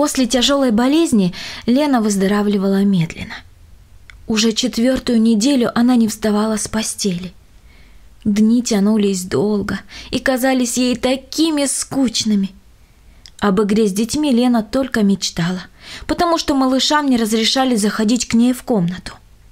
После тяжелой болезни Лена выздоравливала медленно. Уже 4-ю неделю она не вставала с постели. Дни тянулись долго и казались ей такими скучными. Об игре с детьми Лена только мечтала, потому что малышам не разрешали заходить к ней в комнату.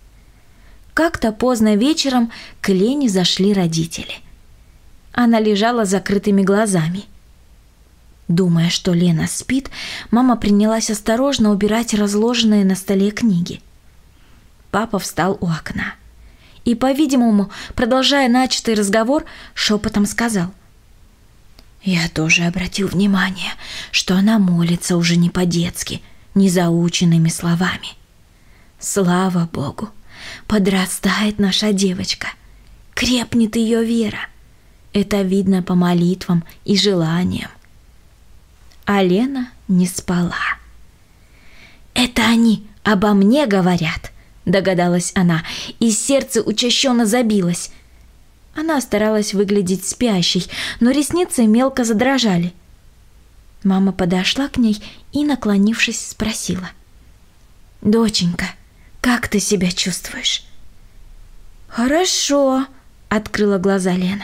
Как-то поздно вечером к Лене зашли родители. Она лежала с закрытыми глазами. Думая, что Лена спит, мама принялась осторожно убирать разложенные на столе книги. Папа встал у окна и, по-видимому, продолжая начатый разговор, шепотом сказал: «Я тоже обратил внимание, что она молится уже не по-детски, не заученными словами. Слава Богу, подрастает наша девочка, крепнет ее вера. Это видно по молитвам и желаниям». А Лена не спала. «Это они обо мне говорят», — догадалась она, и сердце учащенно забилось. Она старалась выглядеть спящей, но ресницы мелко задрожали. Мама подошла к ней и, наклонившись, спросила: «Доченька, как ты себя чувствуешь?» «Хорошо», — открыла глаза Лена.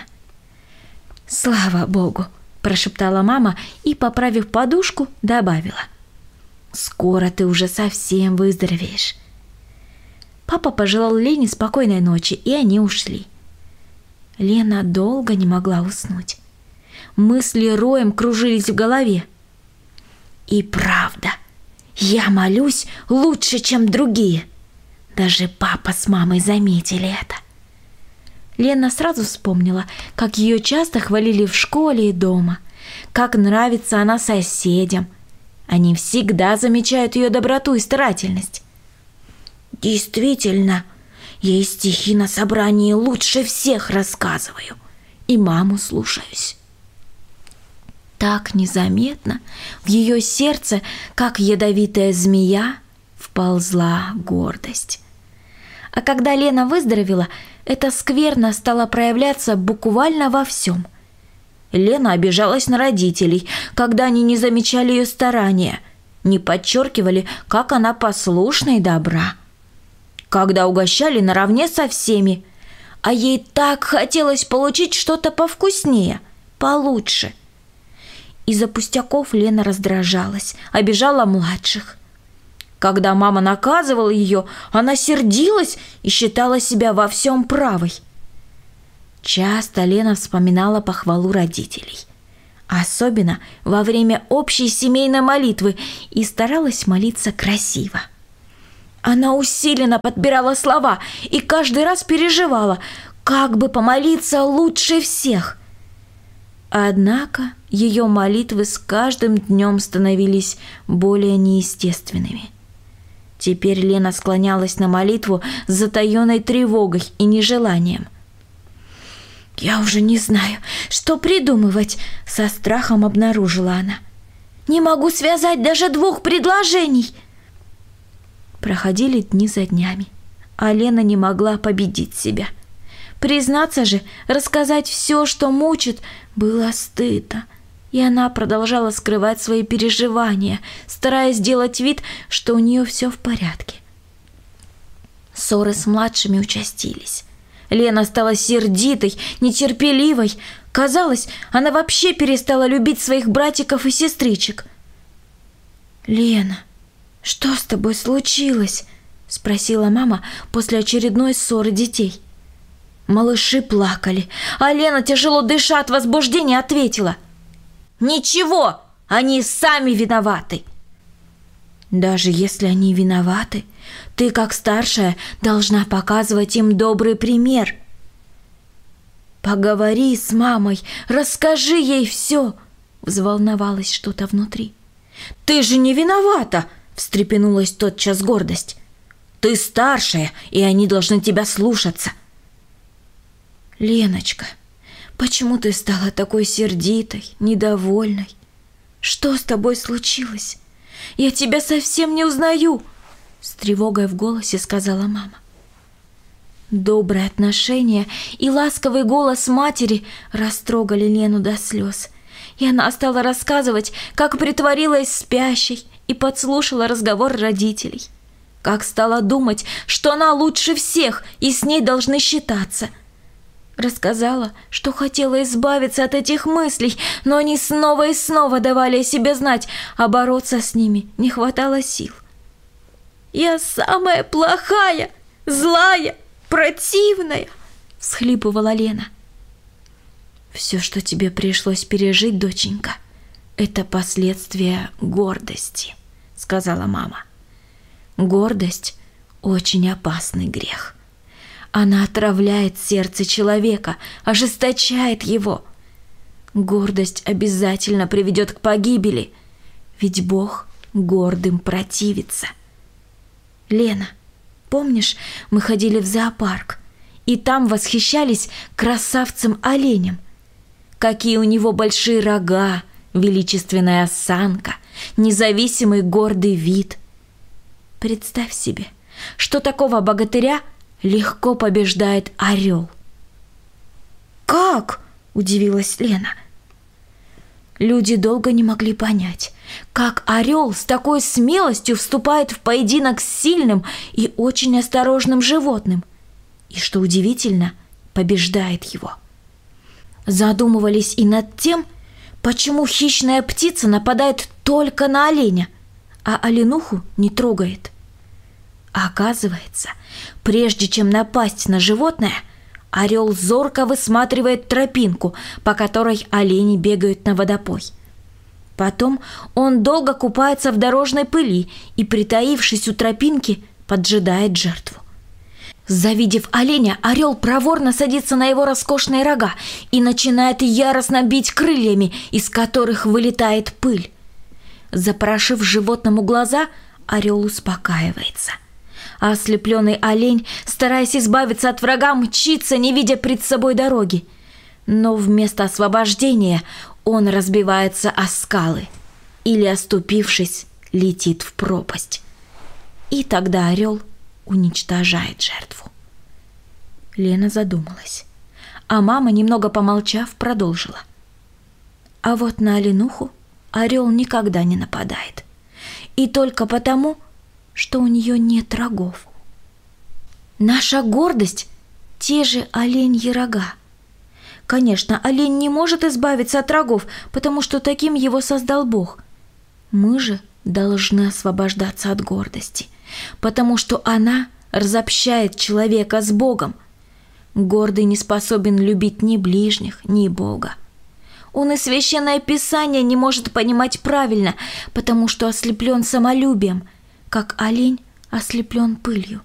«Слава Богу», — прошептала мама и, поправив подушку, добавила: «Скоро ты уже совсем выздоровеешь». Папа пожелал Лене спокойной ночи, и они ушли. Лена долго не могла уснуть. Мысли роем кружились в голове. «И правда, я молюсь лучше, чем другие. Даже папа с мамой заметили это». Лена сразу вспомнила, как ее часто хвалили в школе и дома, как нравится она соседям. Они всегда замечают ее доброту и старательность. «Действительно, я и стихи на собрании лучше всех рассказываю, и маму слушаюсь». Так незаметно в ее сердце, как ядовитая змея, вползла гордость. А когда Лена выздоровела, эта скверна стала проявляться буквально во всем. Лена обижалась на родителей, когда они не замечали ее старания, не подчеркивали, как она послушна и добра. Когда угощали наравне со всеми, а ей так хотелось получить что-то повкуснее, получше. Из-за пустяков Лена раздражалась, обижала младших. Когда мама наказывала ее, она сердилась и считала себя во всем правой. Часто Лена вспоминала похвалу родителей, особенно во время общей семейной молитвы, и старалась молиться красиво. Она усиленно подбирала слова и каждый раз переживала, как бы помолиться лучше всех. Однако ее молитвы с каждым днем становились более неестественными. Теперь Лена склонялась на молитву с затаенной тревогой и нежеланием. «Я уже не знаю, что придумывать», — со страхом обнаружила она. «Не могу связать даже 2 предложений». Проходили дни за днями, а Лена не могла победить себя. Признаться же, рассказать все, что мучит, было стыдно, и она продолжала скрывать свои переживания, стараясь сделать вид, что у нее все в порядке. Ссоры с младшими участились. Лена стала сердитой, нетерпеливой. Казалось, она вообще перестала любить своих братиков и сестричек. «Лена, что с тобой случилось?» — спросила мама после очередной ссоры детей. Малыши плакали, а Лена, тяжело дыша от возбуждения, ответила: «Ничего, они сами виноваты». «Даже если они виноваты, ты, как старшая, должна показывать им добрый пример. Поговори с мамой, расскажи ей все», — взволновалось что-то внутри. «Ты же не виновата!» — встрепенулась тотчас гордость. «Ты старшая, и они должны тебя слушаться». «Леночка, почему ты стала такой сердитой, недовольной? Что с тобой случилось? Я тебя совсем не узнаю!» С тревогой в голосе сказала мама. Доброе отношение и ласковый голос матери растрогали Лену до слез. И она стала рассказывать, как притворилась спящей и подслушала разговор родителей. Как стала думать, что она лучше всех и с ней должны считаться. Рассказала, что хотела избавиться от этих мыслей, но они снова и снова давали о себе знать, а бороться с ними не хватало сил. «Я самая плохая, злая, противная!» – всхлипывала Лена. «Все, что тебе пришлось пережить, доченька, это последствия гордости», – сказала мама. «Гордость – очень опасный грех. Она отравляет сердце человека, ожесточает его. Гордость обязательно приведет к погибели, ведь Бог гордым противится. Лена, помнишь, мы ходили в зоопарк, и там восхищались красавцем-оленем? Какие у него большие рога, величественная осанка, независимый гордый вид. Представь себе, что такого богатыря легко побеждает орел». «Как?» – удивилась Лена. Люди долго не могли понять, как орел с такой смелостью вступает в поединок с сильным и очень осторожным животным, и, что удивительно, побеждает его. Задумывались и над тем, почему хищная птица нападает только на оленя, а оленуху не трогает. А оказывается, прежде чем напасть на животное, орел зорко высматривает тропинку, по которой олени бегают на водопой. Потом он долго купается в дорожной пыли и, притаившись у тропинки, поджидает жертву. Завидев оленя, орел проворно садится на его роскошные рога и начинает яростно бить крыльями, из которых вылетает пыль. Запорошив животному глаза, орел успокаивается. А ослепленный олень, стараясь избавиться от врага, мчится, не видя пред собой дороги. Но вместо освобождения он разбивается о скалы или, оступившись, летит в пропасть. И тогда орел уничтожает жертву. Лена задумалась, а мама, немного помолчав, продолжила. А вот на оленуху орел никогда не нападает. И только потому, что у нее нет рогов. Наша гордость – те же оленьи рога. Конечно, олень не может избавиться от рогов, потому что таким его создал Бог. Мы же должны освобождаться от гордости, потому что она разобщает человека с Богом. Гордый не способен любить ни ближних, ни Бога. Он и Священное Писание не может понимать правильно, потому что ослеплен самолюбием, как олень ослеплен пылью.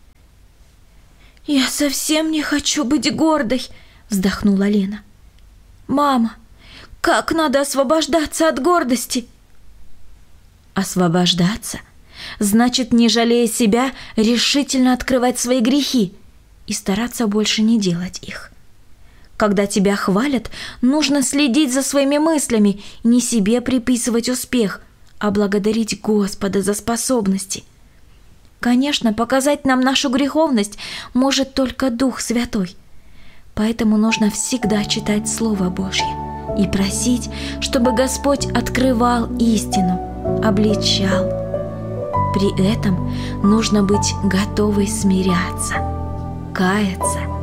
«Я совсем не хочу быть гордой», — вздохнула Лена. «Мама, как надо освобождаться от гордости?» Освобождаться значит, не жалея себя, решительно открывать свои грехи и стараться больше не делать их. Когда тебя хвалят, нужно следить за своими мыслями и не себе приписывать успех, а благодарить Господа за способности. Конечно, показать нам нашу греховность может только Дух Святой. Поэтому нужно всегда читать Слово Божье и просить, чтобы Господь открывал истину, обличал. При этом нужно быть готовой смиряться, каяться